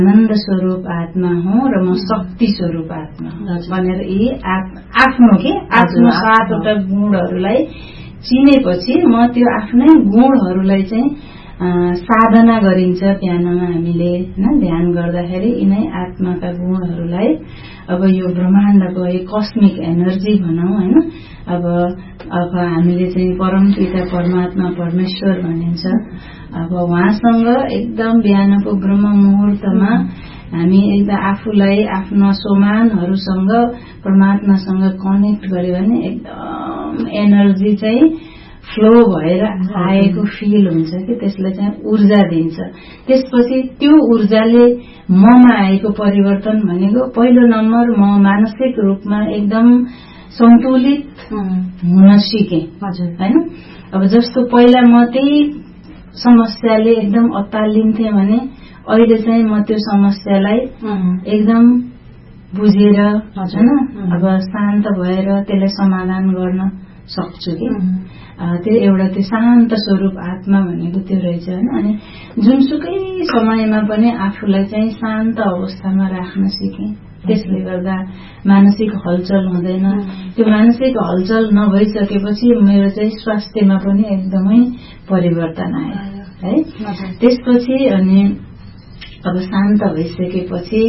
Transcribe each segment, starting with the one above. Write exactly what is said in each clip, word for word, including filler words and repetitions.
आनन्द स्वरूप आत्मा हो र म शक्ति स्वरूप आत्मा हो भनेर यी आफ्नो के आफ्नो सातवटा गुणहरूलाई चिनेपछि म त्यो आफ्नै गुणहरूलाई चाहिँ साधना गरिन्छ ध्यानमा हामीले हैन ध्यान गर्दाखेरि यिनै आत्माका गुणहरूलाई अब यो ब्रह्माण्डको यो कस्मिक एनर्जी भनौं हैन अब अब हामीले चाहिँ परमपिता परमात्मा परमेश्वर भनिन्छ अब उहाँसँग एकदम बिहानको ब्रह्म मुहूर्तमा हामी एकदम आफूलाई आफ्नो सोमानहरुसँग परमात्मासँग कनेक्ट गर्यो भने एकदम एनर्जी चाहिँ फ्लो भएर आएको फिल हुन्छ कि त्यसले चाहिँ ऊर्जा दिन्छ। त्यसपछि त्यो ऊर्जाले ममा आएको परिवर्तन भनेको पहिलो नम्बर म मानसिक रूपमा एकदम सन्तुलित हुन सिके हैन। अब जस्तो पहिला म त्यही समस्याले एकदम अत्तालिन्थे भने अहिले चाहिँ म त्यो समस्यालाई एकदम बुझेर हैन अब शान्त भएर त्यसलाई समाधान गर्न सक्छु कि त्यो एउटा त्यो शान्त स्वरूप आत्मा भनेको त्यो रहेछ हैन। अनि जुनसुकै समयमा पनि आफूलाई चाहिँ शान्त अवस्थामा राख्न सिके त्यसले गर्दा मानसिक हलचल हुँदैन। त्यो मानसिक हलचल नभइसकेपछि मेरो चाहिँ स्वास्थ्यमा पनि एकदमै परिवर्तन आयो है। त्यसपछि अनि अब शान्त भइसकेपछि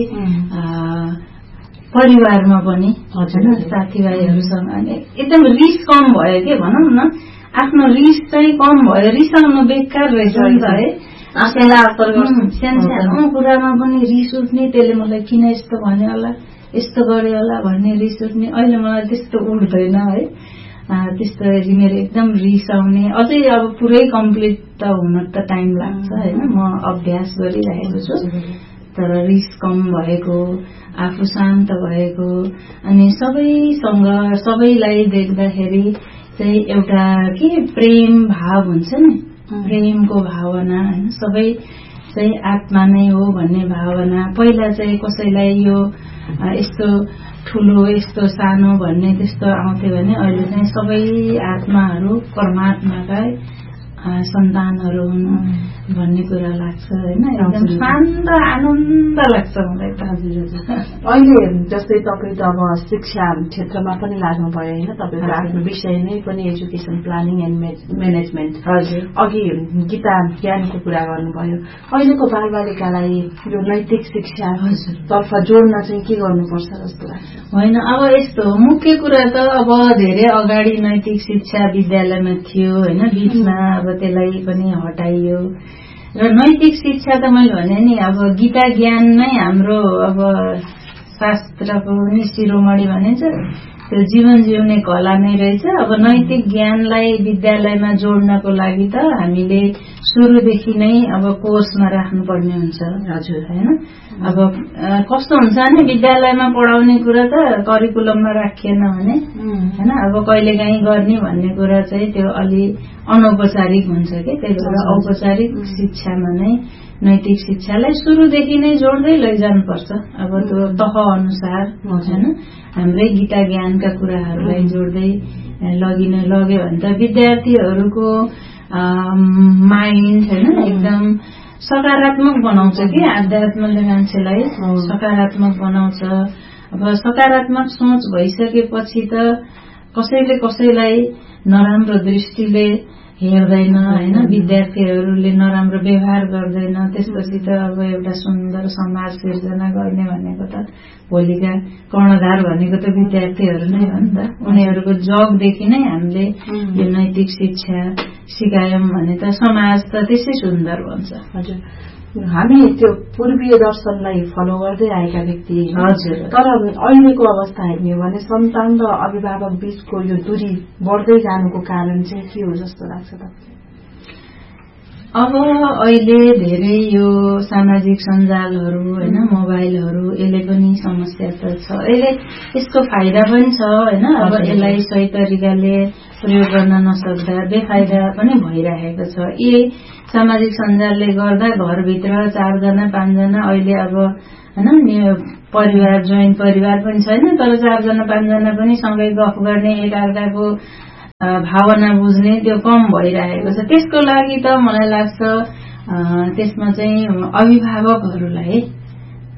परिवारमा पनि हैन साथीभाइहरुसँग अनि एकदम रिस कम भयो के भनौं न आफ्नो रिस चाहिँ कम भयो। रिसाउनु बेकार रहेछ नि त है सानो कुरामा पनि रिस उठ्ने त्यसले मलाई किन यस्तो भन्यो होला यस्तो गर्यो होला भन्ने रिस उठ्ने। अहिले मलाई त्यस्तो उठ्दैन है त्यस्तो मेरो एकदम रिस आउने अझै अब पुरै कम्प्लिट त हुन त टाइम लाग्छ हैन म अभ्यास गरिरहेको छु तर रिस कम भएको आफू शान्त भएको अनि सबैसँग सबैलाई देख्दाखेरि चाहिँ एउटा के प्रेम भाव हुन्छ नि प्रेमको भावना हैन सबै चाहिँ आत्मा नै हो भन्ने भावना। पहिला चाहिँ कसैलाई यो यस्तो ठुलो यस्तो सानो भन्ने त्यस्तो आउँथ्यो भने अहिले चाहिँ सबै आत्माहरू परमात्माका सन्तानहरू हुन् भन्ने कुरा लाग्छ हैन। एकदम शान्त आनन्द लाग्छ मलाई त। हजुर अहिले जस्तै तपाईँ त अब शिक्षा क्षेत्रमा पनि लाग्नु भयो हैन तपाईको आफ्नो विषय नै पनि एजुकेसन प्लानिङ एन्ड म्यानेजमेन्ट। हजुर अघि गीता ज्ञानको कुरा गर्नुभयो अहिलेको बालबालिकालाई यो नैतिक शिक्षा तर्फ जोड्न चाहिँ के गर्नुपर्छ जस्तो लाग्छ? होइन अब यस्तो मुख्य कुरा त अब धेरै अगाडि नैतिक शिक्षा विद्यालयमा थियो हैन बीचमा अब त्यसलाई पनि हटाइयो र नैतिक शिक्षा त मैले भने नि अब गीता ज्ञान नै हाम्रो अब शास्त्रको नि शिरोमणि भनिन्छ त्यो जीवन जिउने कला नै रहेछ। अब नैतिक ज्ञानलाई विद्यालयमा जोड्नको लागि त हामीले सुरुदेखि नै अब कोर्समा राख्नुपर्ने हुन्छ हजुर हैन। अब कस्तो हुन्छ भने विद्यालयमा पढाउने कुरा त करिकुलममा राखिएन भने हैन अब कहिलेकाहीँ गर्ने भन्ने कुरा चाहिँ त्यो अलि अनौपचारिक हुन्छ के त्यही भएर औपचारिक शिक्षामा नै नैतिक शिक्षालाई सुरुदेखि नै जोड्दै लैजानुपर्छ। अब त्यो तह अनुसार हैन हाम्रै गीता ज्ञानका कुराहरूलाई जोड्दै लगिन लग्यो भने त विद्यार्थीहरूको माइन्ड हैन एकदम सकारात्मक बनाउँछ कि आध्यात्मले मान्छेलाई सकारात्मक बनाउँछ। अब सकारात्मक सोच भइसकेपछि त कसैले कसैलाई नराम्रो दृष्टिले हेर्दैन हैन विद्यार्थीहरूले नराम्रो व्यवहार गर्दैन। त्यसपछि त अब एउटा सुन्दर समाज सिर्जना गर्ने भनेको त भोलिका कर्णधार भनेको त विद्यार्थीहरू नै हो नि त। उनीहरूको जगदेखि नै हामीले यो नैतिक शिक्षा सिकायौं भने त समाज त त्यसै सुन्दर बन्छ। हजुर हामी त्यो पूर्वीय दर्शनलाई फलो गर्दै आएका व्यक्ति हजुर तर अहिलेको अवस्था हेर्ने भने सन्तान र अभिभावक बीचको यो दूरी बढ्दै जानुको कारण चाहिँ के हो जस्तो लाग्छ त? अब अहिले धेरै यो सामाजिक सञ्जालहरू हैन मोबाइलहरू यसले पनि समस्या त छ। यसले यसको फाइदा पनि छ हैन अब यसलाई सही तरिकाले प्रयोग गर्न नसक्दा बेफाइदा पनि भइरहेको छ। यी सामाजिक सञ्जालले गर्दा घरभित्र चारजना पाँचजना अहिले अब हैन परिवार जोइन्ट परिवार पनि छैन तर चारजना पाँचजना पनि सँगै गफ गर्ने एकअर्काको भावना बुझ्ने त्यो कम भइरहेको छ। त्यसको लागि त मलाई लाग्छ त्यसमा चाहिँ अभिभावकहरूलाई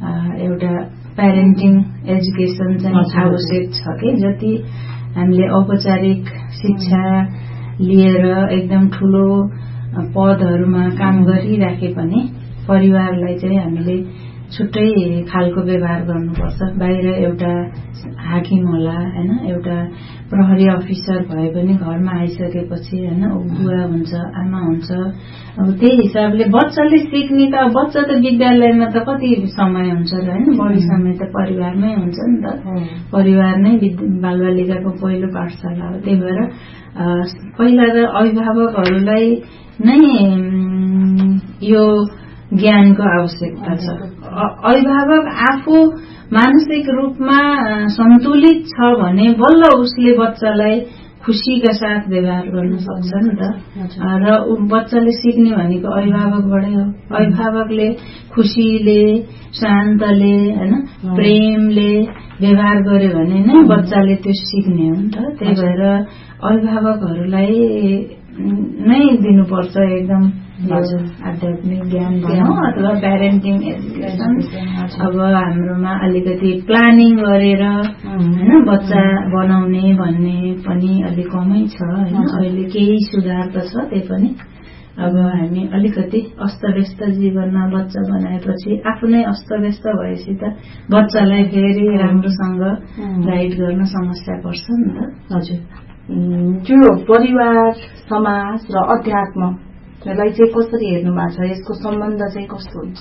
एउटा प्यारेन्टिङ एजुकेसन चाहिँ आवश्यक छ कि जति हामीले औपचारिक शिक्षा लिएर एकदम ठूलो पदहरूमा काम गरिराखे पनि परिवारलाई चाहिँ हामीले छुट्टै खालको व्यवहार गर्नुपर्छ। बाहिर एउटा हाकिम होला हैन, एउटा प्रहरी अफिसर भए पनि घरमा आइसकेपछि हैन बुवा हुन्छ, आमा हुन्छ। अब त्यही हिसाबले बच्चाले सिक्ने त बच्चा त विद्यालयमा त कति समय हुन्छ र हैन, बढी समय त परिवारमै हुन्छ नि त। परिवार नै बालबालिकाको पहिलो पाठशाला हो। त्यही भएर पहिला त अभिभावकहरूलाई नै यो ज्ञानको आवश्यकता छ। अभिभावक आफू मानसिक रूपमा सन्तुलित छ भने बल्ल उसले बच्चालाई खुशीका साथ व्यवहार गर्न सक्छ नि त। र बच्चाले सिक्ने भनेको अभिभावकबाटै हो। अभिभावकले खुशीले, शान्तले हैन, प्रेमले व्यवहार गर्यो भने नै बच्चाले त्यो सिक्ने हो नि त। त्यही भएर अभिभावकहरूलाई नै दिनुपर्छ एकदम आध्यात्मिक ज्ञान भनौँ अथवा प्यारेन्टिङ एजुकेसन। अब हाम्रोमा अलिकति प्लानिङ गरेर हैन बच्चा बनाउने भन्ने पनि अलिक कमै छ हैन। अहिले केही सुधार त छ, त्यही पनि अब हामी अलिकति अस्तव्यस्त जीवनमा बच्चा बनाएपछि आफू नै अस्तव्यस्त भएपछि त बच्चालाई फेरि राम्रोसँग गाइड गर्न समस्या पर्छ नि त। हजुर, त्यो परिवार, समाज र अध्यात्मलाई चाहिँ कसरी हेर्नु भएको छ? यसको सम्बन्ध चाहिँ कस्तो हुन्छ?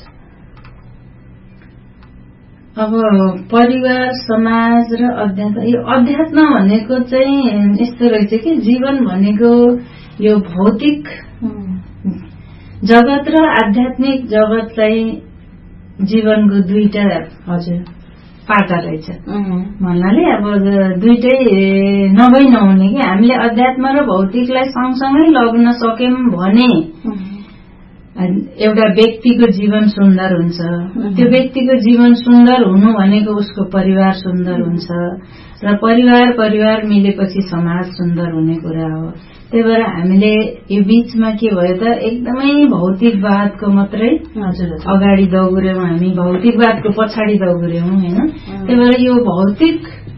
अब परिवार, समाज र अध्यात्म, यो अध्यात्म भनेको चाहिँ यस्तो रहेछ कि जीवन भनेको यो भौतिक जगत र आध्यात्मिक जगत चाहिँ जीवनको दुईटा हजुर पाटा रहेछ भन्नाले अब दुईटै नभई नहुने कि हामीले अध्यात्म र भौतिकलाई सँगसँगै लग्न सक्यौं भने एउटा व्यक्तिको जीवन सुन्दर हुन्छ। त्यो व्यक्तिको जीवन सुन्दर हुनु भनेको उसको परिवार सुन्दर हुन्छ र परिवार परिवार मिलेपछि समाज सुन्दर हुने कुरा हो। त्यही भएर हामीले यो बीचमा के भयो त एकदमै भौतिकवादको मात्रै अगाडि दौड्यौं, हामी भौतिकवादको पछाडि दौड्यौं हैन। त्यही भएर यो भौतिक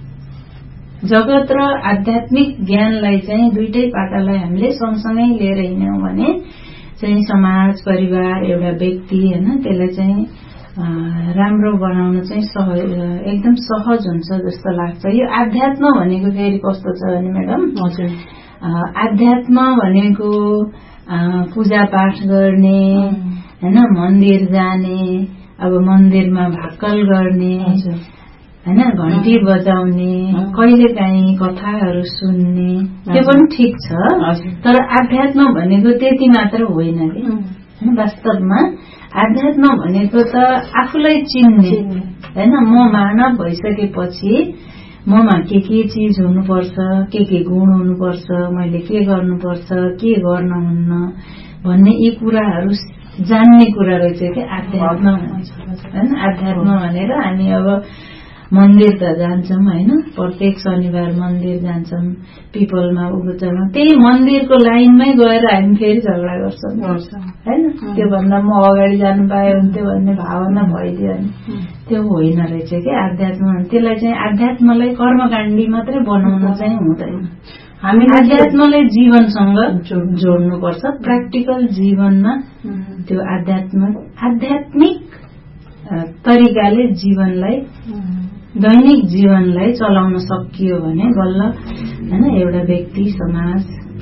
जगत र आध्यात्मिक ज्ञानलाई चाहिँ दुईटै पाटालाई हामीले सँगसँगै लिएर हिँड्यौं भने चाहिँ समाज, परिवार, एउटा व्यक्ति हैन त्यसलाई चाहिँ राम्रो बनाउन चाहिँ सहज एकदम सहज हुन्छ जस्तो लाग्छ। यो आध्यात्म भनेको फेरि कस्तो छ भने म्याडम, हजुर आध्यात्म भनेको पूजा पाठ गर्ने हैन, मन्दिर जाने, अब मन्दिरमा भाकल गर्ने हैन, घण्टी बजाउने, कहिलेकाहीँ कथाहरू सुन्ने, त्यो पनि ठिक छ। तर आध्यात्म भनेको त्यति मात्र होइन कि वास्तवमा आध्यात्म भनेको त आफूलाई चिन्ने हैन। म मानव भइसकेपछि ममा के के चीज हुनुपर्छ, के के गुण हुनुपर्छ, मैले के गर्नुपर्छ, के गर्न हुन्न भन्ने यी कुराहरू जान्ने कुरा रहेछ कि आध्यात्म हैन। आध्यात्म भनेर हामी अब मन्दिर त जान्छौं हैन, प्रत्येक शनिबार मन्दिर जान्छौं, पिपलमा उगुचमा, त्यही मन्दिरको लाइनमै गएर हामी फेरि झगडा गर्छौं हैन। त्यो भन्दा म अगाडि जानु पाए हुन्थ्यो भन्ने भावना भइदियो नि, त्यो होइन रहेछ कि आध्यात्म। त्यसलाई चाहिँ आध्यात्मलाई कर्मकाण्डी मात्रै बनाउन चाहिँ हुँदैन। हामी आध्यात्मलाई जीवनसँग जोड्नुपर्छ, प्र्याक्टिकल जीवनमा त्यो आध्यात्म आध्यात्मिक तरिकाले जीवनलाई, दैनिक जीवनलाई चलाउन सकियो भने बल्ल हैन एउटा व्यक्ति, समाज,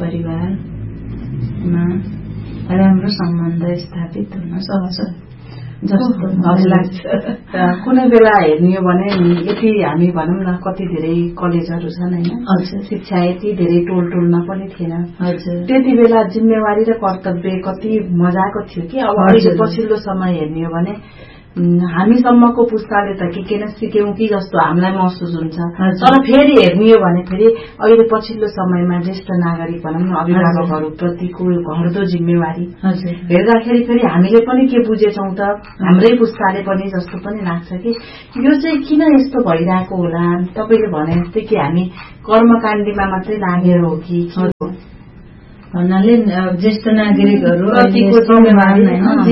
परिवारमा राम्रो सम्बन्ध स्थापित हुन सक्छ जस्तो मलाई लाग्छ। कुनै बेला हेर्ने हो भने यति हामी भनौँ न कति धेरै कलेजहरू छन् हैन, शिक्षा यति धेरै टोल टोलमा पनि थिएन। हजुर, त्यति बेला जिम्मेवारी र कर्तव्य कति मजाको थियो कि। अब अहिले पछिल्लो समय हेर्ने हो भने हामीसम्मको पुस्ताले त के के न सिक्यौं कि जस्तो हामीलाई महसुस हुन्छ। तर फेरि हेर्ने हो भने फेरि अहिले पछिल्लो समयमा ज्येष्ठ नागरिक भनौँ न अभिभावकहरू प्रतिको घट्दो जिम्मेवारी हेर्दाखेरि फेरि हामीले पनि के बुझेछौं त, हाम्रै पुस्ताले पनि जस्तो पनि लाग्छ कि यो चाहिँ किन यस्तो भइरहेको होला। तपाईले भने जस्तै कि हामी कर्मकाण्डीमा मात्रै लागेर हो कि भन्नाले ज्येष्ठ नागरिकहरू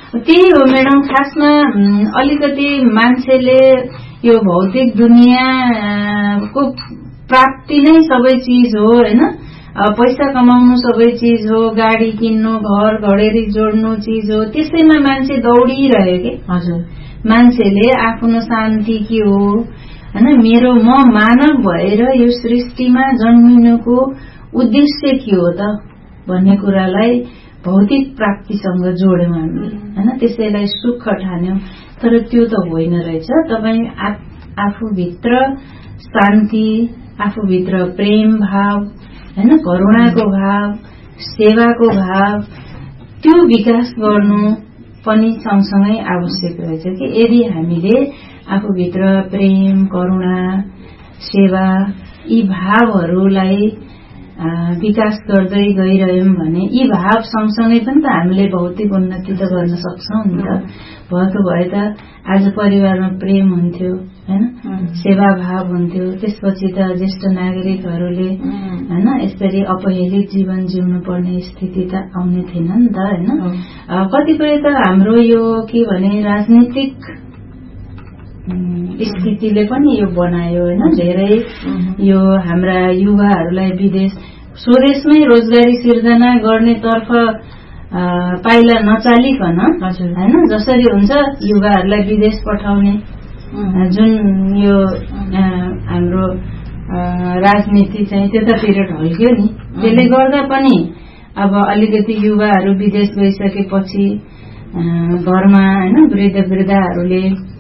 त्यही हो मैडम। खासमा अलिकति मान्छेले यो भौतिक दुनियाँको प्राप्ति नै सबै चिज हो हैन, पैसा कमाउनु सबै चिज हो, गाडी किन्नु, घर घडेरी जोड्नु चिज हो, त्यसैमा मान्छे दौडिरह्यो के। हजुर, मान्छेले आफ्नो शान्ति के हो हैन, मेरो म मानव भएर यो सृष्टिमा जन्मिनुको उद्देश्य के हो त भन्ने कुरालाई भौतिक प्राप्तिसँग जोड्यौं हामीले हैन, त्यसैलाई सुख ठान्यौं। तर त्यो त होइन रहेछ। तपाईँ आफूभित्र शान्ति, आफूभित्र प्रेम भाव हैन, करुणाको भाव, सेवाको भाव, त्यो विकास गर्नु पनि सँगसँगै आवश्यक रहेछ कि। यदि हामीले आफूभित्र प्रेम, करुणा, सेवा यी भावहरूलाई विकास गर्दै गइरह्यौं भने यी भाव सँगसँगै पनि त हामीले भौतिक उन्नति त गर्न सक्छौं नि त। भएको भए त आज परिवारमा प्रेम हुन्थ्यो हैन, सेवा भाव हुन्थ्यो, त्यसपछि त ज्येष्ठ नागरिकहरूले हैन यसरी अपहेलित जीवन जिउनु पर्ने स्थिति त आउने थिएन नि त हैन। कतिपय त हाम्रो यो के भने राजनीतिक स्थितिले पनि यो बनायो हैन। धेरै यो हाम्रा युवाहरूलाई विदेश स्वदेशमै रोजगारी सिर्जना गर्ने तर्फ पाइला नचालिकन हैन, जसरी हुन्छ युवाहरूलाई विदेश पठाउने जुन यो हाम्रो राजनीति चाहिँ त्यतातिर ढल्क्यो नि, त्यसले गर्दा पनि अब अलिकति युवाहरू विदेश गइसकेपछि घरमा हैन वृद्ध वृद्धाहरूले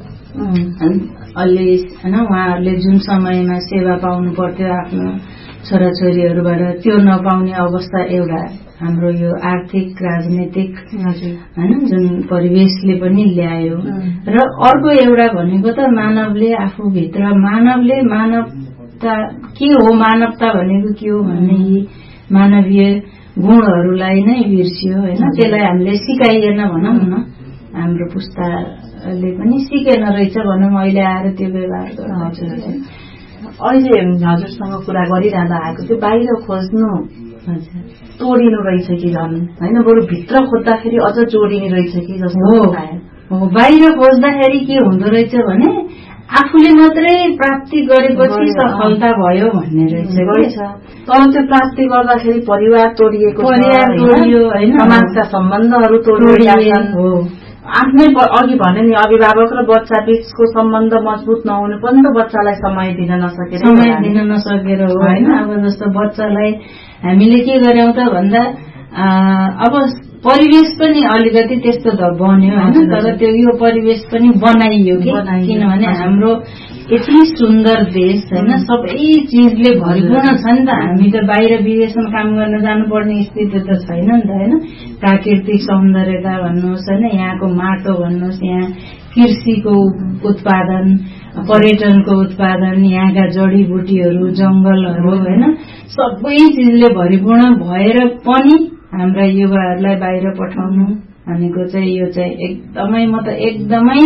अलि हैन उहाँहरूले जुन समयमा सेवा पाउनु पर्थ्यो आफ्नो छोराछोरीहरूबाट त्यो नपाउने अवस्था एउटा हाम्रो यो आर्थिक राजनीतिक हैन जुन परिवेशले पनि ल्यायो। र अर्को एउटा भनेको त मानवले आफूभित्र मानवले मानवता के हो, मानवता भनेको के हो भन्ने यी मानवीय गुणहरूलाई नै बिर्सियो हैन। त्यसलाई हामीले सिकाइएन भनौं न, हाम्रो पुस्ताले पनि सिकेन रहेछ भनौं, अहिले आएर त्यो व्यवहार गर्छ। अहिले हजुरसँग कुरा गरिरहँदा आएको त्यो बाहिर खोज्नु तोडिनु रहेछ कि झन् होइन, बरु भित्र खोज्दाखेरि अझ जोडिने रहेछ कि जस्तो हो। बाहिर खोज्दाखेरि के हुँदो रहेछ भने आफूले मात्रै प्राप्ति गरेपछि सफलता भयो भन्ने रहेछ। तर त्यो प्राप्ति गर्दाखेरि परिवार तोडिएको, परिवार तोडियो होइन, समाजका सम्बन्धहरू तोडिएको हो। आफ्नै अघि भने नि अभिभावक र बच्चा बीचको सम्बन्ध मजबुत नहुनु पनि त बच्चालाई समय दिन नसकेर समय दिन नसकेर हो होइन। अब जस्तो बच्चालाई हामीले के गर्यौं त भन्दा अब परिवेश पनि अलिकति त्यस्तो त बन्यो होइन, तर त्यो यो परिवेश पनि बनाइयो कि, किनभने हाम्रो यति सुन्दर देश होइन, सबै चिजले भरिपूर्ण छ नि त। हामी त बाहिर विदेशमा काम गर्न जानुपर्ने स्थिति त छैन नि त होइन। प्राकृतिक सौन्दर्यता भन्नुहोस् होइन, यहाँको माटो भन्नुहोस्, यहाँ कृषिको उत्पादन, पर्यटनको उत्पादन, यहाँका जडीबुटीहरू, जंगलहरू होइन, सबै चिजले भरिपूर्ण भएर पनि हाम्रा युवाहरूलाई बाहिर पठाउनु भनेको चाहिँ यो चाहिँ एकदमै म त एकदमै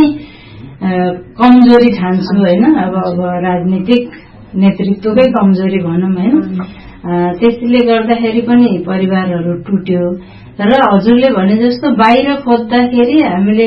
कमजोरी ठान्छु होइन। अब अब राजनीतिक नेतृत्वकै कमजोरी भनौं होइन। त्यसले गर्दाखेरि पनि परिवारहरू टुट्यो। र हजुरले भने जस्तो बाहिर खोज्दाखेरि हामीले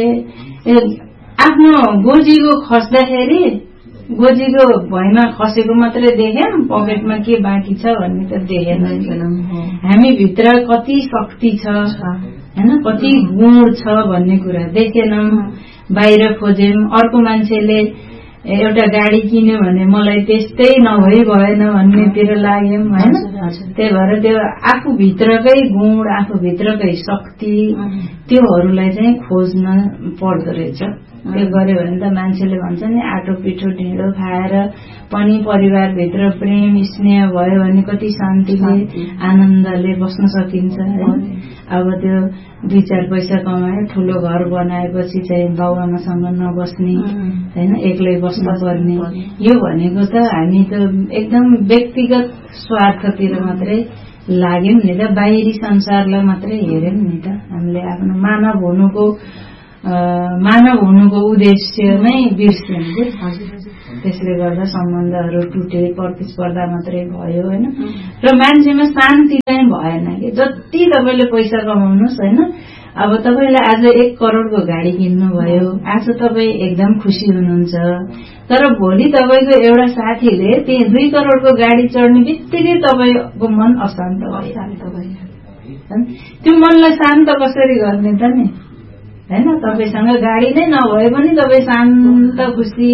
आफ्नो गोजीको खस्दाखेरि गोजीको भुइँमा खसेको मात्रै देख्यौं, पकेटमा के बाँकी छ भन्ने त देखेन। हामी भित्र कति शक्ति छ हैन, कति गुण छ भन्ने कुरा देखेनौं। बाहिर खोज्यौं, अर्को मान्छेले एउटा गाडी किन्यो भने मलाई त्यस्तै नभई भएन भन्नेतिर लाग्यौं हैन। त्यही भएर त्यो आफूभित्रकै गुण, आफूभित्रकै शक्ति त्योहरूलाई चाहिँ खोज्न पर्दो रहेछ। त्यो गर्यो भने त मान्छेले भन्छ नि आटो पिठो ढिँडो खाएर पनि परिवारभित्र प्रेम स्नेह भयो भने कति शान्तिले आनन्दले बस्न सकिन्छ हैन। अब त्यो दुई चार पैसा कमायो, ठूलो घर बनाएपछि चाहिँ बाउआमासँग नबस्ने हैन, एक्लै बस्न पर्ने, यो भनेको त हामी त एकदम व्यक्तिगत स्वार्थतिर मात्रै लाग्यौं नि त, बाहिरी संसारलाई मात्रै हेर्यौं नि त। हामीले आफ्नो मानव हुनुको मानव हुनुको उद्देश्य नै बिर्स्यौं कि। त्यसले गर्दा सम्बन्धहरू टुटे, प्रतिस्पर्धा मात्रै भयो हैन। र मान्छेमा शान्ति चाहिँ भएन कि। जति तपाईले पैसा कमाउनुस् हैन, अब तपाईँलाई आज एक करोडको गाडी किन्नुभयो, आज तपाईँ एकदम खुसी हुनुहुन्छ, तर भोलि तपाईँको एउटा साथीले त्यही दुई करोडको गाडी चढ्ने बित्तिकै तपाईँको मन अशान्त भयो। त्यो मनलाई शान्त कसरी गर्ने त नि, हैन? तपाईँसँग गाडी नै नभए पनि तपाईँ शान्त खुसी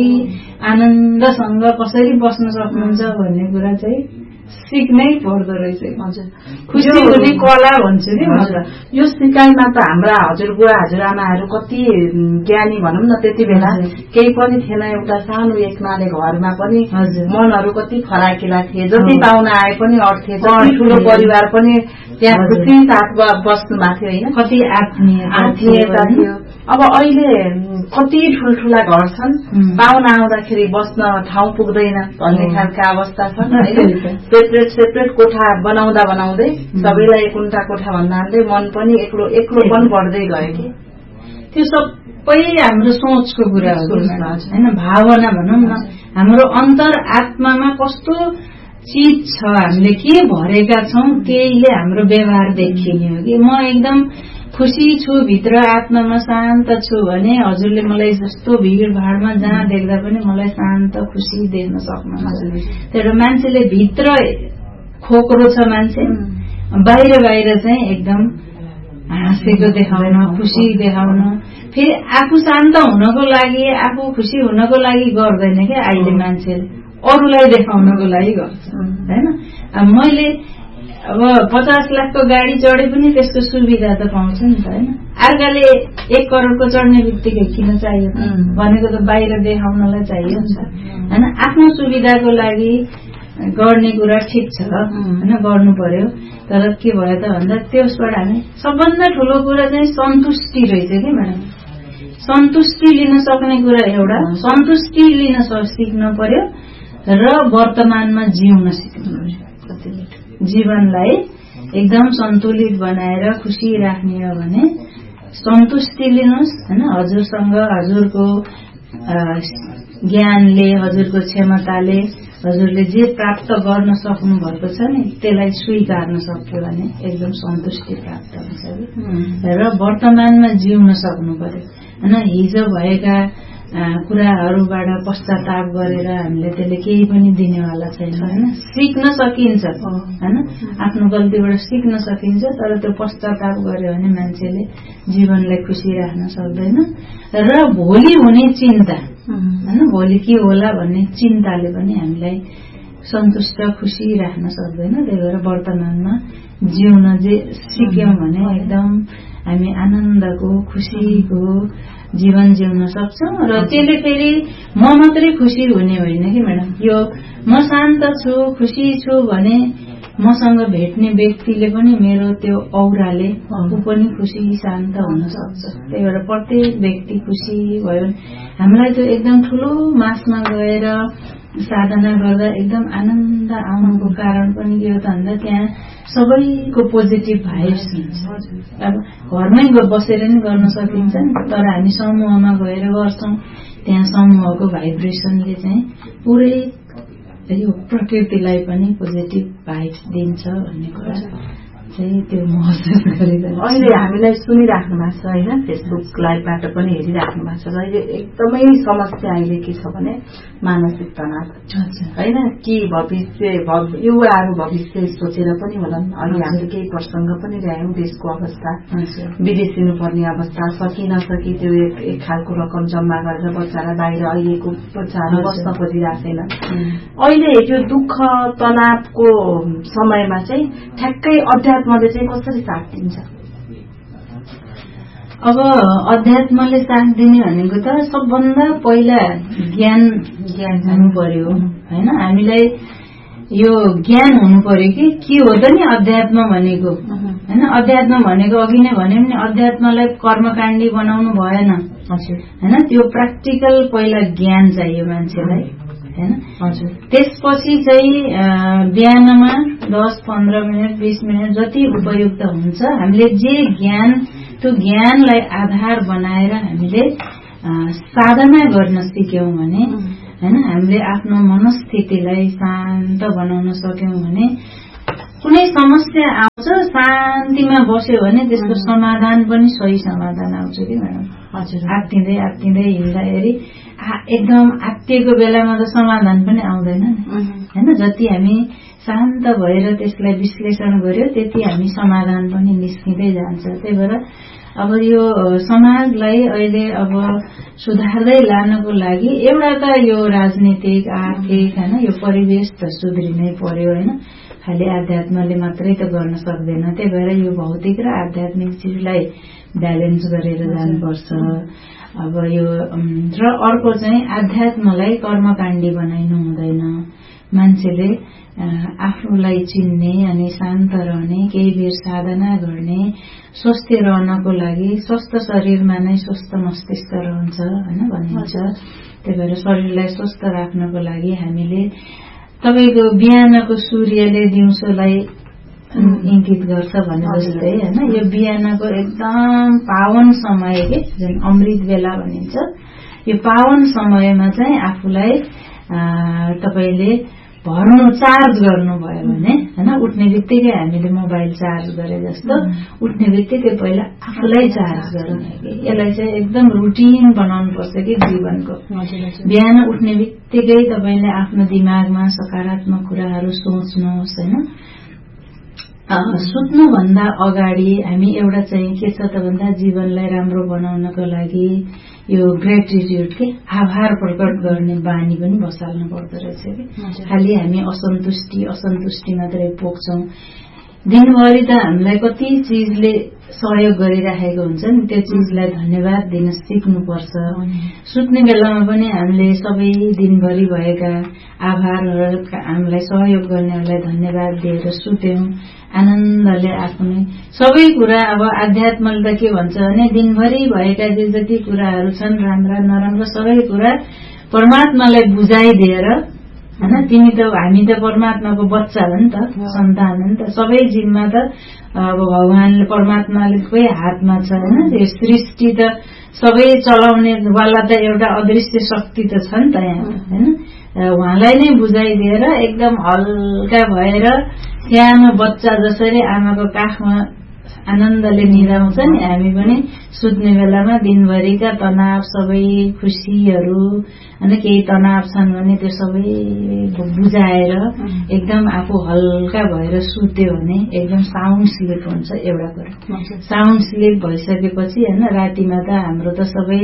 आनन्दसँग कसरी बस्न सक्नुहुन्छ भन्ने कुरा चाहिँ सिक्नै पर्दो रहेछ। हजुर, खुसी हुने कला भन्छु कि हजुर। यो सिकाइमा त हाम्रा हजुरबुवा हजुरआमाहरू कति ज्ञानी भनौँ न, त्यति बेला केही पनि थिएन, एउटा सानो एकमाले घरमा पनि मनहरू कति फराकिला थिए, जति पाहुना आए पनि अड्थे, जति ठुलो परिवार पनि त्यहाँ खुसी साथ बस्नु भएको थियो, होइन? कति आत्मीयता थियो। अब अहिले कति ठुल्ठुला घर छन्, पाहुना आउँदाखेरि बस्न ठाउँ पुग्दैन भन्ने खालका अवस्था छन्, सेपरेट सेपरेट कोठा बनाउँदा बनाउँदै सबैलाई कुन्टा कोठा भन्दा भन्दै मन पनि एक्लो एक्लोपन बढ्दै गयो कि। त्यो सबै हाम्रो सोचको कुरा हो होइन, भावना भनौँ न। हाम्रो अन्तर आत्मामा कस्तो चिज छ, हामीले के भरेका छौँ, त्यहीले हाम्रो व्यवहार देखिने हो कि। म एकदम खुसी छु, भित्र आत्मामा शान्त छु भने हजुरले मलाई जस्तो भिडभाडमा जहाँ देख्दा पनि मलाई शान्त खुसी देख्न सक्नुहुन्छ। तर मान्छेले भित्र खोक्रो छ, मान्छे बाहिर बाहिर चाहिँ एकदम हाँसेको देखाउन, खुसी देखाउन, फेरि आफू शान्त हुनको लागि, आफू खुसी हुनको लागि गर्दैन क्या अहिले मान्छेले, अरूलाई देखाउनको लागि गर्छ, होइन? मैले अब पचास लाखको गाडी चढे पनि त्यसको सुविधा त पाउँछ नि त, होइन? अर्काले एक करोडको चढ्ने बित्तिकै किन चाहियो भनेको त बाहिर देखाउनलाई चाहियो नि त, होइन? आफ्नो सुविधाको लागि गर्ने कुरा ठिक छ, होइन? गर्नु पर्यो, तर के भयो त भन्दा त्यसबाट हामी सबभन्दा ठुलो कुरा चाहिँ सन्तुष्टि रहेछ कि म्याडम। सन्तुष्टि लिन सक्ने कुरा एउटा, सन्तुष्टि लिन सिक्न पर्यो र वर्तमानमा जिउन सिक्नु पर्यो। जीवनलाई एकदम सन्तुलित बनाएर खुसी राख्ने हो भने सन्तुष्टि लिनुहोस्, होइन? हजुरसँग हजुरको ज्ञानले, हजुरको क्षमताले हजुरले जे प्राप्त गर्न सक्नु भएको छ नि त्यसलाई स्वीकार्न सक्यो भने एकदम सन्तुष्टि प्राप्त हुन्छ र वर्तमानमा जिउन सक्नु पर्यो, होइन? हिजो भएका कुराहरूबाट पश्चाताप गरेर हामीले त्यसले केही पनि दिनेवाला छैन, होइन? सिक्न सकिन्छ, होइन? आफ्नो गल्तीबाट सिक्न सकिन्छ, तर त्यो पश्चाताप गर्यो भने मान्छेले जीवनलाई खुसी राख्न सक्दैन र भोलि हुने चिन्ता, होइन? भोलि के होला भन्ने चिन्ताले पनि हामीलाई सन्तुष्ट खुसी राख्न सक्दैन। त्यही भएर वर्तमानमा जिउन जे सिक्यौं भने एकदम हामी आनन्दको खुसीको जीवन जिउन सक्छौं र त्यसले फेरि म मात्रै खुसी हुने होइन कि म्याडम। यो म शान्त छु खुसी छु भने मसँग भेट्ने व्यक्तिले पनि मेरो त्यो औराले ऊ पनि खुसी शान्त हुन सक्छ। त्यही भएर प्रत्येक व्यक्ति खुसी भयो हामीलाई त्यो एकदम ठुलो मासमा गएर साधना गर्दा एकदम आनन्द आउनुको कारण पनि के हो त भन्दा त्यहाँ सबैको पोजिटिभ भाइब्स हुन्छ। अब घरमै बसेर नि गर्न सकिन्छ नि, तर हामी समूहमा गएर गर्छौं त्यहाँ समूहको भाइब्रेसनले चाहिँ पुरै यो प्रकृतिलाई पनि पोजिटिभ भाइब्स दिन्छ भन्ने कुरा चाहिँ त्यो महसुस गरिरहेको अहिले हामीलाई सुनिराख्नु भएको छ होइन, फेसबुक लाइभबाट पनि हेरिराख्नु भएको छ। अहिले एकदमै समस्या अहिले के छ भने मानसिक तनाव होइन कि भविष्य युवाहरू भविष्य सोचेर पनि होला। अहिले हामीले केही प्रसंग पनि ल्यायौं, देशको अवस्था विदेशिनु पर्ने अवस्था, सकि नसकी त्यो एक खालको रकम जम्मा गरेर बच्चालाई बाहिर अहिलेको बच्चाहरू बस्न खोजिरहेको छैन। अहिले त्यो दुःख तनावको समयमा चाहिँ ठ्याक्कै अध्यात्मले चाहिँ कसरी साथ दिन्छ? अब अध्यात्मले साथ दिने भनेको त सबभन्दा पहिला ज्ञान ज्ञान हुनु पर्यो होइन। हामीलाई यो ज्ञान हुनु पर्यो कि के हो त नि अध्यात्म भनेको होइन। अध्यात्म भनेको अघि नै भन्यौं नि, अध्यात्मलाई कर्मकाण्डी बनाउनु भएन होइन। त्यो प्र्याक्टिकल पहिला ज्ञान चाहियो मान्छेलाई होइन। हजुर त्यसपछि चाहिँ बिहानमा दस पन्ध्र मिनट बीस मिनट जति उपयुक्त हुन्छ हामीले जे ज्ञान त्यो ज्ञानलाई आधार बनाएर हामीले साधना गर्न सिक्यौं भने होइन, हामीले आफ्नो मनस्थितिलाई शान्त बनाउन सक्यौं भने कुनै समस्या आउँछ शान्तिमा बस्यो भने त्यसको समाधान पनि सही समाधान आउँछ कि म्याडम। हजुर, आत्तिँदै आत्तिँदै हिँड्दाखेरि एकदम आत्तिएको बेलामा त समाधान पनि आउँदैन नि हैन। जति हामी शान्त भएर त्यसलाई विश्लेषण गर्यो त्यति हामी समाधान पनि निस्किँदै जान्छ। त्यही भएर अब यो समाजलाई अहिले अब सुधार्दै लानको लागि एउटा त यो राजनीतिक आर्थिक हैन यो परिवेश त सुध्रिनै पर्यो हैन। खालि आध्यात्मले मात्रै त गर्न सक्दैन। त्यही भएर यो भौतिक र आध्यात्मिक चिजलाई ब्यालेन्स गरेर जानुपर्छ। अब यो र अर्को चाहिँ आध्यात्मलाई कर्मकाण्डी बनाइनु हुँदैन। मान्छेले आफूलाई चिन्ने अनि शान्त रहने, केही बेर साधना गर्ने, स्वस्थ रहनको लागि स्वस्थ शरीरमा नै स्वस्थ मस्तिष्क रहन्छ हैन भनिन्छ। त्यही भएर शरीरलाई स्वस्थ राख्नको लागि हामीले तपाईको बिहानको सूर्यले दिउँसोलाई इङ्गित गर्छ भने जस्तै हैन यो बिहानको एकदम पावन समय के जुन अमृत बेला भनिन्छ, यो पावन समयमा चाहिँ आफूलाई तपाईले भर्नु चार्ज गर्नुभयो भने हैन उठ्ने बित्तिकै हामीले मोबाइल चार्ज गरे जस्तो उठ्ने बित्तिकै पहिला आफूलाई चार्ज गर्ने कि यसलाई चाहिँ एकदम रुटिन बनाउनु पर्छ कि जीवनको। बिहान उठ्ने बित्तिकै तपाईले आफ्नो दिमागमा सकारात्मक कुराहरू सोच्नुहोस् हैन। सुत्नु भन्दा अगाडि हामी एउटा चाहिँ के छ त भन्दा जीवनलाई राम्रो बनाउनको लागि यो ग्रेटिट्युड के आभार प्रकट गर्ने बानी पनि बसाल्नु पर्दो रहेछ कि। खालि हामी असन्तुष्टि असन्तुष्टि मात्रै पोख्छौं। दिनभरि त हामीलाई कति चिजले सहयोग गरिराखेको हुन्छ नि, त्यो चिजलाई धन्यवाद दिन सिक्नुपर्छ। सुत्ने बेलामा पनि हामीले सबै दिनभरि भएका आभारहरू हामीलाई सहयोग गर्नेहरूलाई धन्यवाद दिएर सुत्यौं। आनन्दले आफ्नो सबै कुरा अब आध्यात्मले त के भन्छ भने दिनभरि भएका जे जति कुराहरू छन् राम्रा नराम्रा सबै कुरा परमात्मालाई बुझाइदिएर हैन। तिमी त हामी त परमात्माको बच्चा हो नि त, सन्तान हो नि त। सबै जिम्मा त अब भगवानले परमात्माकै हातमा छ हैन। यो सृष्टि त सबै चलाउने वाला त एउटा अदृश्य शक्ति त छ नि त यहाँ हैन। उहाँलाई नै बुझाइदिएर एकदम हल्का भएर सानो बच्चा जसरी आमाको काखमा आनन्दले निदाउँछ नि, हामी पनि सुत्ने बेलामा दिनभरिका तनाव सबै खुसीहरू अनि केही तनाव छन् भने त्यो सबै बुझाएर एकदम आफू हल्का भएर सुत्यो भने एकदम साउन्ड स्लिप हुन्छ। एउटा कुरा साउन्ड स्लिप भइसकेपछि हैन रातिमा त हाम्रो त सबै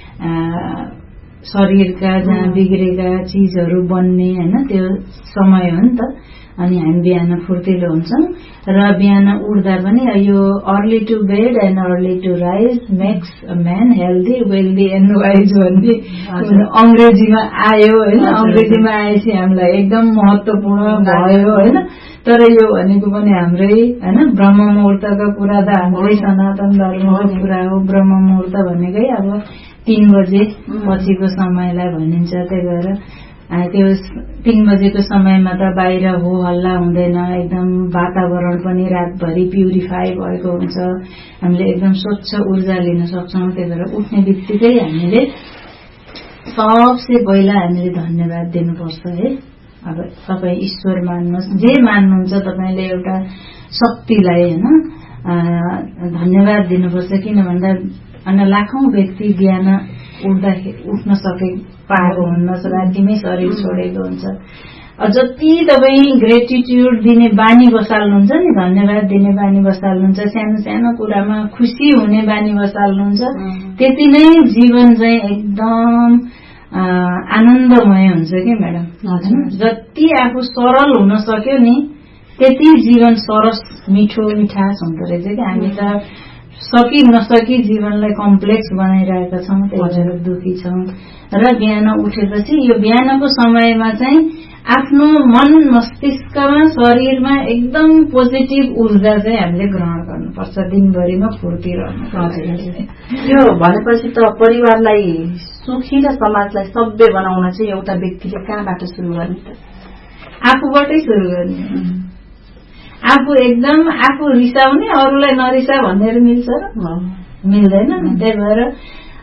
शरीरका जहाँ बिग्रेका चिजहरू बन्ने हैन त्यो समय हो नि त। अनि हामी बिहान फुर्तिलो हुन्छौं र बिहान उठ्दा पनि यो early to bed and early to rise makes a man healthy wealthy and wise भन्ने अंग्रेजीमा आयो हैन। अंग्रेजीमा आएपछि हामीलाई एकदम महत्वपूर्ण भयो हैन। तर यो भनेको पनि हाम्रै हैन ब्रह्म मुहूर्तको कुरा त हाम्रै सनातन धर्मको कुरा हो। ब्रह्म मुहूर्त भनेकै अब तीन बजे पछिको समयलाई भनिन्छ। त्यही भएर त्यो तीन बजेको समयमा त बाहिर हो हल्ला हुँदैन, एकदम वातावरण पनि रातभरि प्युरिफाई भएको हुन्छ, हामीले एकदम स्वच्छ ऊर्जा लिन सक्छौं। त्यही भएर उठ्ने बित्तिकै हामीले सबसे पहिला हामीले धन्यवाद दिनुपर्छ है। अब तपाईँ ईश्वर मान्नुहोस्, जे मान्नुहुन्छ तपाईँले एउटा शक्तिलाई हैन धन्यवाद दिनुपर्छ। किन भन्दा अन्य लाखौं व्यक्ति बिहान उठ्दाखेरि उठ्न सके पाएको हुन्न, रातिमै शरीर छोडेको हुन्छ। जति तपाईँ ग्रेटिट्युड दिने बानी बसाल्नुहुन्छ नि, धन्यवाद दिने बानी बसाल्नुहुन्छ, सानो सानो कुरामा खुसी हुने बानी बसाल्नुहुन्छ, त्यति नै जीवन चाहिँ एकदम आनन्दमय हुन्छ कि म्याडम। जति आफू सरल हुन सक्यो नि त्यति जीवन सरस मिठो मिठास हुँदो रहेछ कि। हामी त सकि नसकी जीवनलाई कम्प्लेक्स बनाइरहेका छौं, त्यही दुखी छौं। र बिहान उठेपछि यो बिहानको समयमा चाहिँ आफ्नो मन मस्तिष्कमा शरीरमा एकदम पोजिटिभ ऊर्जा चाहिँ हामीले ग्रहण गर्नुपर्छ, दिनभरिमा फुर्ती रहनुपर्छ। यो भनेपछि त परिवारलाई सुखी र समाजलाई सभ्य बनाउन चाहिँ एउटा व्यक्तिले कहाँबाट सुरु गर्ने त? आफूबाटै सुरु गर्ने। आफू एकदम आफू रिसाउने अरूलाई नरिसा भनेर मिल्छ र मिल्दैन। त्यही भएर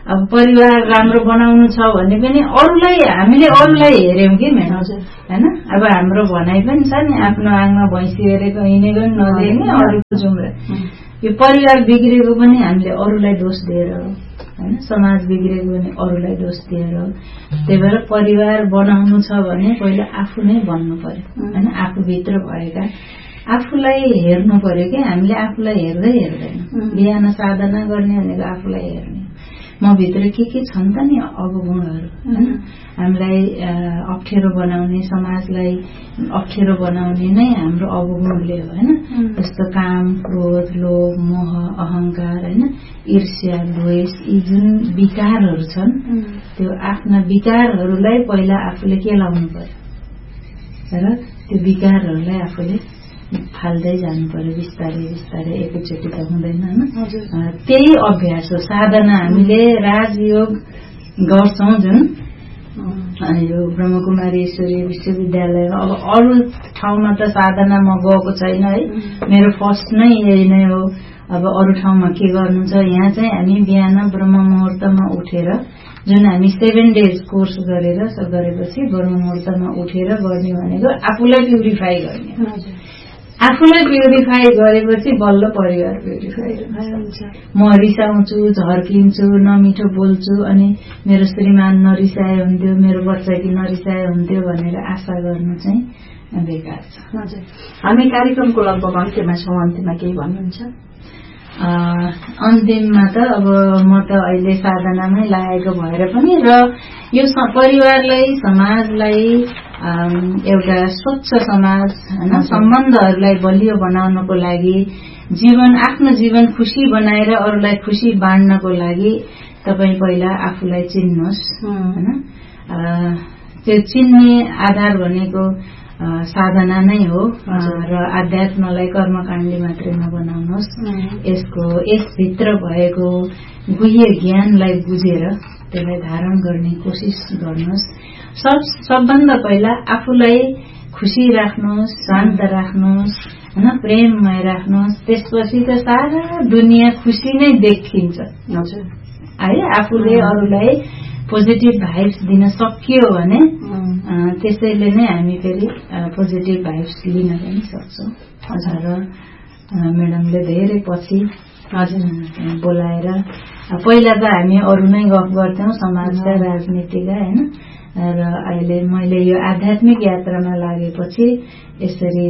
अब परिवार राम्रो बनाउनु छ भने पनि अरूलाई हामीले अरूलाई हेर्यौं कि म्याडम हैन। अब हाम्रो भनाइ पनि छ नि, आफ्नो आङमा भैँसी हेरेको हिँडेको नि नदेख्ने अरूको जुम्रा। यो परिवार बिग्रेको पनि हामीले अरूलाई दोष दिएर हो हैन, समाज बिग्रेको पनि अरूलाई दोष दिएर हो। त्यही भएर परिवार बनाउनु छ भने पहिला आफू नै बन्नु पर्यो हैन। आफूभित्र भएका आफूलाई हेर्नु पर्यो कि हामीले आफूलाई हेर्दै हेर्दैन। बिहान साधना गर्ने भनेको आफूलाई हेर्ने, म भित्र के के छन् त नि अवगुणहरू हैन, हामीलाई अप्ठ्यारो बनाउने, समाजलाई अप्ठ्यारो बनाउने नै हाम्रो अवगुणले हो हैन। जस्तो काम, क्रोध, लोभ, मोह, अहंकार हैन, ईर्ष्या, द्वेष, यी जुन विकारहरू छन् त्यो आफ्ना विकारहरूलाई पहिला आफूले के लाउनु पर्यो र त्यो विकारहरूलाई आफूले फाल्दै जानु पर्यो बिस्तारै बिस्तारै, एकैचोटि त हुँदैन हैन। त्यही अभ्यास हो साधना। हामीले राजयोग गर्छौं जुन यो ब्रह्मकुमारी ईश्वरीय विश्वविद्यालयमा, अब अरू ठाउँमा त साधना म गएको छैन है, मेरो फर्स्ट नै यही नै हो। अब अरू ठाउँमा के गर्नु छ, यहाँ चाहिँ हामी बिहान ब्रह्म मुहुर्तमा उठेर, जुन हामी सेभेन डेज कोर्स गरेर गरेपछि ब्रह्म मुहुर्तमा उठेर गर्ने भनेको आफूलाई प्युरिफाई गर्ने। आफूलाई प्युरिफाई गरेपछि बल्ल परिवार प्युरिफाई हुन्छ। म रिसाउँछु, झर्किन्छु, नमिठो बोल्छु अनि मेरो श्रीमान नरिसाए हुन्थ्यो, मेरो बच्चा कि नरिसाए हुन्थ्यो भनेर आशा गर्नु चाहिँ बेकार छ। हजुर, हामी कार्यक्रमको लगभग अन्त्यमा छौँ, अन्त्यमा केही भन्नुहुन्छ? अन्तिममा त अब म त अहिले साधनामै लागेको भएर पनि र यो परिवारलाई, समाजलाई एउटा स्वच्छ समाज हैन, सम्बन्धहरूलाई बलियो बनाउनको लागि, जीवन आफ्नो जीवन खुशी बनाएर अरूलाई खुशी बाँड्नको लागि तपाईँ पहिला आफूलाई चिन्नुहोस् हैन। त्यो चिन्ने आधार भनेको साधना नै हो र आध्यात्मलाई कर्मकाण्डी मात्रै नबनाउनुहोस्। यसको यसभित्र भएको गुह्य ज्ञानलाई बुझेर त्यसलाई धारण गर्ने कोसिस गर्नुहोस्। सब सबभन्दा पहिला आफूलाई खुसी राख्नुहोस्, शान्त राख्नुहोस् हैन, प्रेममय राख्नुहोस्। त्यसपछि त सारा दुनियाँ खुसी नै देखिन्छ हजुर है। आफूले अरूलाई पोजिटिभ भाइब्स दिन सकियो भने त्यसैले नै हामी फेरि पोजिटिभ भाइब्स लिन पनि सक्छौँ। हजुर, म्याडमले धेरै पछि हजुर बोलाएर, पहिला त हामी अरू नै गफ गर्थ्यौँ समाजका, राजनीतिका हैन, र अहिले मैले यो आध्यात्मिक यात्रामा लागेपछि यसरी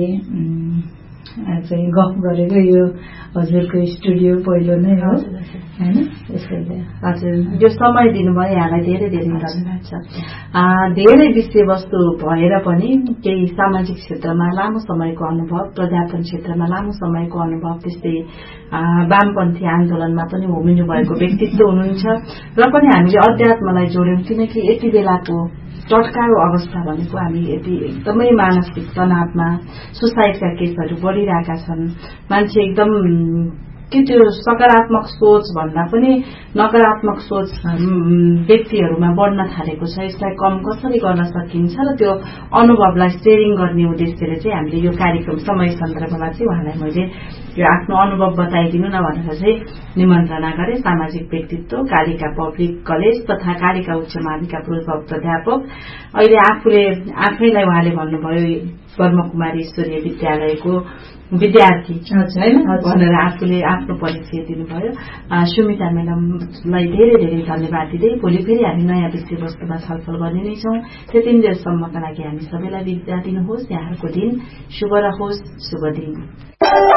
चाहिँ गफ गरेको यो हजुरको स्टुडियो पहिलो नै हो हैन। त्यसैले हजुर यो समय दिनुभयो, यहाँलाई धेरै धेरै धन्यवाद छ। धेरै विषयवस्तु भएर पनि केही सामाजिक क्षेत्रमा लामो समयको अनुभव, प्राध्यापन क्षेत्रमा लामो समयको अनुभव, त्यस्तै वामपन्थी आन्दोलनमा पनि होमिनु भएको व्यक्तित्व हुनुहुन्छ र पनि हामीले अध्यात्मलाई जोड्यौं, किनकि यति बेलाको चटकारो अवस्था भनेको हामी यति एकदमै मानसिक तनावमा, सुसाइडका केसहरू बढ़िरहेका छन्। मान्छे एकदम के त्यो सकारात्मक सोच भन्दा पनि नकारात्मक सोच व्यक्तिहरूमा बढ्न थालेको छ। यसलाई कम कसरी गर्न सकिन्छ र त्यो अनुभवलाई शेयरिङ गर्ने उद्देश्यले चाहिँ हामीले यो कार्यक्रम समय सन्दर्भमा चाहिँ उहाँलाई मैले यो आफ्नो अनुभव बताइदिनु न भनेर चाहिँ निमन्त्रणा गरे। सामाजिक व्यक्तित्व, कालिका पब्लिक कलेज तथा कालिका उच्च माध्यमिक पूर्व प्राध्यापक, अहिले आफूले आफैलाई उहाँले भन्नुभयो ब्रह्मकुमारी ईश्वरीय विद्यालयको विद्यार्थी हैन भनेर आफूले आफ्नो परिचय दिनुभयो। सुमिता म्याडमलाई धेरै धेरै धन्यवाद दिँदै भोलि फेरि हामी नयाँ विषयवस्तुमा छलफल गर्ने नै छौं। त्यति बेरसम्मका लागि हामी सबैलाई बिदा दिनुहोस्। यहाँहरूको दिन शुभ रहोस्। शुभ दिन।